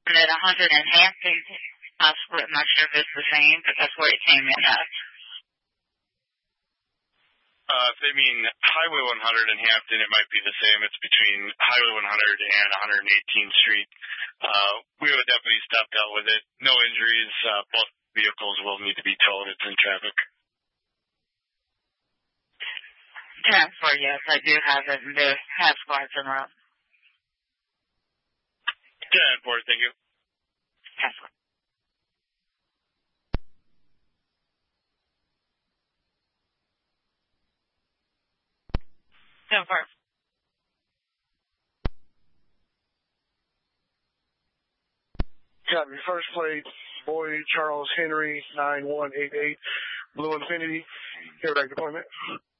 And then 100 in Hampton, I'm not sure if it's the same, but that's where it came in at. If they mean Highway 100 in Hampton, it might be the same. It's between Highway 100 and 118th Street. We have a deputy stopped out with it. No injuries. Both vehicles will need to be towed. It's in traffic. Transfer, yes, I do have it. And they have squads in route. 10-4, thank you. Transfer. Confirm. Copy. First plate, Boyd Charles Henry, 9188, Blue Infinity. Airback deployment.